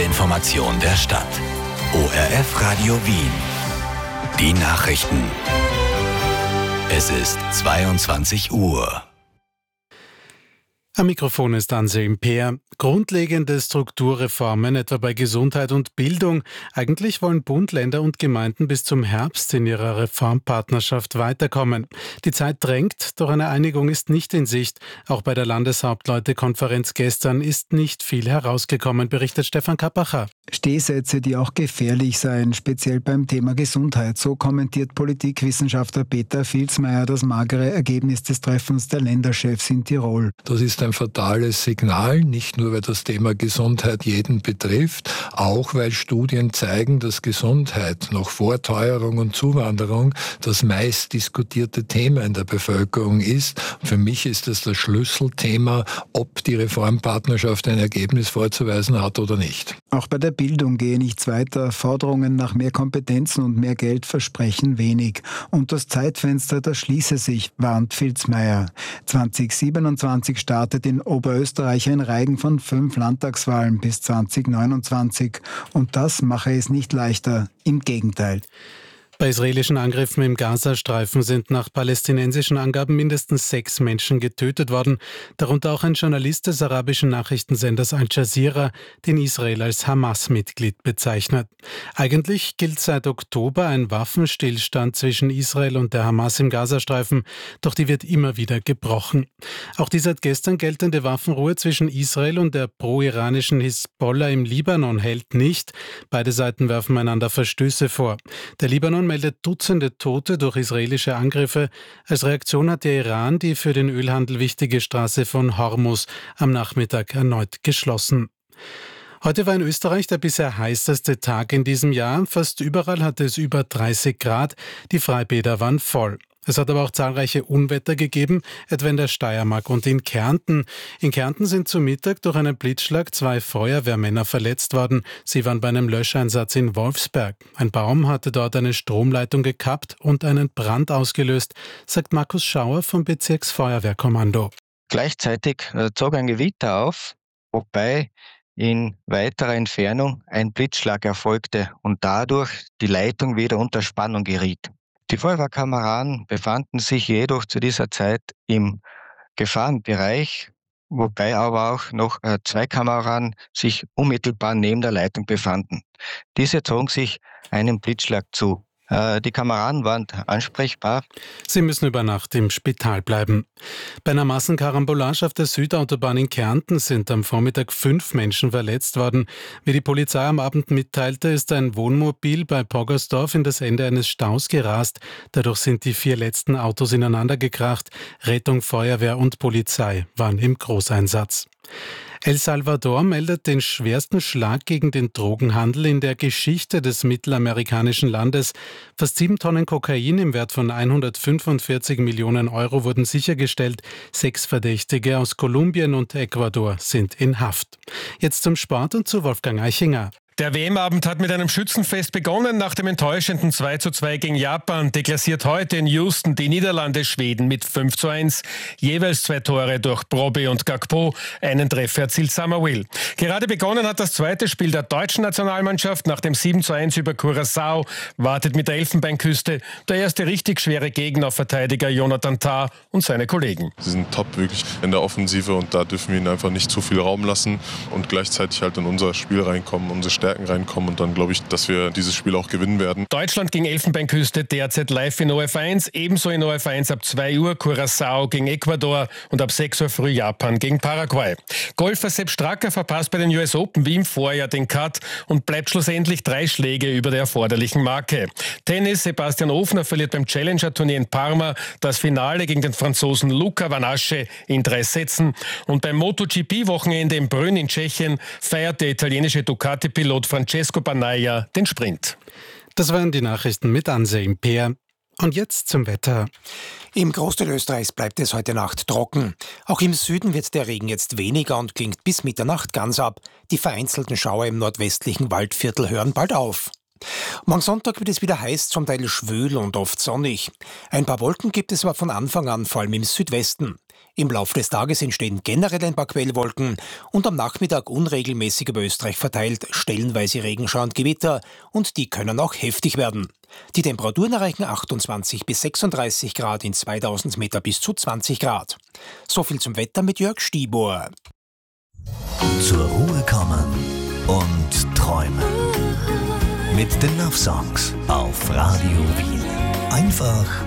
Information der Stadt. ORF Radio Wien. Die Nachrichten. Es ist 22 Uhr. Am Mikrofon ist Anselm Peer. Grundlegende Strukturreformen, etwa bei Gesundheit und Bildung. Eigentlich wollen Bund, Länder und Gemeinden bis zum Herbst in ihrer Reformpartnerschaft weiterkommen. Die Zeit drängt, doch eine Einigung ist nicht in Sicht. Auch bei der Landeshauptleutekonferenz gestern ist nicht viel herausgekommen, berichtet Stefan Kappacher. Stehsätze, die auch gefährlich seien, speziell beim Thema Gesundheit. So kommentiert Politikwissenschaftler Peter Filzmeier das magere Ergebnis des Treffens der Länderchefs in Tirol. Das ist ein fatales Signal, nicht nur weil das Thema Gesundheit jeden betrifft, auch weil Studien zeigen, dass Gesundheit noch vor Teuerung und Zuwanderung das meist diskutierte Thema in der Bevölkerung ist. Für mich ist es das Schlüsselthema, ob die Reformpartnerschaft ein Ergebnis vorzuweisen hat oder nicht. Auch bei der Bildung gehe nichts weiter. Forderungen nach mehr Kompetenzen und mehr Geld versprechen wenig. Und das Zeitfenster, das schließe sich, warnt Filzmeier. 2027 startet in Oberösterreich ein Reigen von 5 Landtagswahlen bis 2029. Und das mache es nicht leichter. Im Gegenteil. Bei israelischen Angriffen im Gazastreifen sind nach palästinensischen Angaben mindestens 6 Menschen getötet worden, darunter auch ein Journalist des arabischen Nachrichtensenders Al Jazeera, den Israel als Hamas-Mitglied bezeichnet. Eigentlich gilt seit Oktober ein Waffenstillstand zwischen Israel und der Hamas im Gazastreifen, doch die wird immer wieder gebrochen. Auch die seit gestern geltende Waffenruhe zwischen Israel und der pro-iranischen Hisbollah im Libanon hält nicht. Beide Seiten werfen einander Verstöße vor. Der Libanon meldet Dutzende Tote durch israelische Angriffe. Als Reaktion hat der Iran die für den Ölhandel wichtige Straße von Hormuz am Nachmittag erneut geschlossen. Heute war in Österreich der bisher heißeste Tag in diesem Jahr. Fast überall hatte es über 30 Grad. Die Freibäder waren voll. Es hat aber auch zahlreiche Unwetter gegeben, etwa in der Steiermark und in Kärnten. In Kärnten sind zu Mittag durch einen Blitzschlag 2 Feuerwehrmänner verletzt worden. Sie waren bei einem Löscheinsatz in Wolfsberg. Ein Baum hatte dort eine Stromleitung gekappt und einen Brand ausgelöst, sagt Markus Schauer vom Bezirksfeuerwehrkommando. Gleichzeitig zog ein Gewitter auf, wobei in weiterer Entfernung ein Blitzschlag erfolgte und dadurch die Leitung wieder unter Spannung geriet. Die Feuerwehrkameraden befanden sich jedoch zu dieser Zeit im Gefahrenbereich, wobei aber auch noch 2 Kameraden sich unmittelbar neben der Leitung befanden. Diese zogen sich einen Blitzschlag zu. Die Kameraden waren ansprechbar. Sie müssen über Nacht im Spital bleiben. Bei einer Massenkarambolage auf der Südautobahn in Kärnten sind am Vormittag 5 Menschen verletzt worden. Wie die Polizei am Abend mitteilte, ist ein Wohnmobil bei Poggersdorf in das Ende eines Staus gerast. Dadurch sind die 4 letzten Autos ineinander gekracht. Rettung, Feuerwehr und Polizei waren im Großeinsatz. El Salvador meldet den schwersten Schlag gegen den Drogenhandel in der Geschichte des mittelamerikanischen Landes. Fast 7 Tonnen Kokain im Wert von 145 Millionen Euro wurden sichergestellt. 6 Verdächtige aus Kolumbien und Ecuador sind in Haft. Jetzt zum Sport und zu Wolfgang Eichinger. Der WM-Abend hat mit einem Schützenfest begonnen. Nach dem enttäuschenden 2:2 gegen Japan deklassiert heute in Houston die Niederlande Schweden mit 5:1. Jeweils 2 Tore durch Brobbey und Gakpo. Einen Treffer erzielt Summerville. Gerade begonnen hat das zweite Spiel der deutschen Nationalmannschaft. Nach dem 7:1 über Curaçao wartet mit der Elfenbeinküste der erste richtig schwere Gegner auf Verteidiger Jonathan Tah und seine Kollegen. Sie sind top wirklich in der Offensive und da dürfen wir ihnen einfach nicht zu viel Raum lassen und gleichzeitig halt in unser Spiel reinkommen, unsere Stärken reinkommen und dann glaube ich, dass wir dieses Spiel auch gewinnen werden. Deutschland gegen Elfenbeinküste derzeit live in ORF1, ebenso in ORF1 ab 2 Uhr Curaçao gegen Ecuador und ab 6 Uhr früh Japan gegen Paraguay. Golfer Sepp Stracker verpasst bei den US Open wie im Vorjahr den Cut und bleibt schlussendlich 3 Schläge über der erforderlichen Marke. Tennis, Sebastian Ofner verliert beim Challenger-Turnier in Parma das Finale gegen den Franzosen Luca Van Assche in 3 Sätzen und beim MotoGP-Wochenende in Brünn in Tschechien feiert der italienische Ducati-Pilot Francesco Bagnaia den Sprint. Das waren die Nachrichten mit Anselm Peer. Und jetzt zum Wetter. Im Großteil Österreichs bleibt es heute Nacht trocken. Auch im Süden wird der Regen jetzt weniger und klingt bis Mitternacht ganz ab. Die vereinzelten Schauer im nordwestlichen Waldviertel hören bald auf. Morgen Sonntag wird es wieder heiß, zum Teil schwül und oft sonnig. Ein paar Wolken gibt es aber von Anfang an, vor allem im Südwesten. Im Laufe des Tages entstehen generell ein paar Quellwolken und am Nachmittag unregelmäßig über Österreich verteilt stellenweise Regenschauer und Gewitter und die können auch heftig werden. Die Temperaturen erreichen 28 bis 36 Grad, in 2000 Meter bis zu 20 Grad. So viel zum Wetter mit Jörg Stiebuhr. Zur Ruhe kommen und träumen. Mit den Love Songs auf Radio Wien. Einfach